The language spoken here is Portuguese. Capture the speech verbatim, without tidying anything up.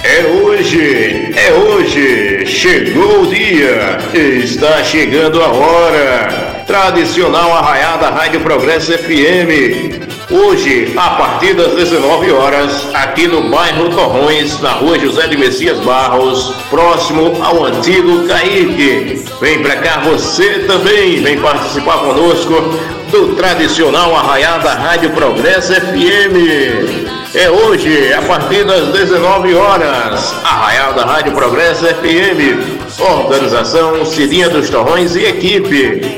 É hoje, é hoje, chegou o dia, está chegando a hora. Tradicional Arraiada Rádio Progresso F M. Hoje, a partir das dezenove horas, aqui no bairro Torrões, na rua José de Messias Barros, próximo ao antigo Caique. Vem pra cá você também, vem participar conosco do tradicional Arraiada Rádio Progresso F M. É hoje, a partir das dezenove horas, Arraiada Rádio Progresso F M. Organização Cidinha dos Torrões e equipe.